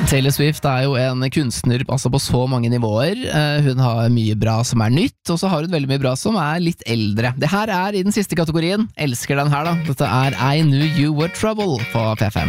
Taylor Swift jo en kunstner altså på så mange nivåer. Hun har mye bra som nytt, og så har hun veldig mye bra som litt eldre. Det her i den siste kategorien. Elsker den her da. Dette I Knew You Were Trouble på P5.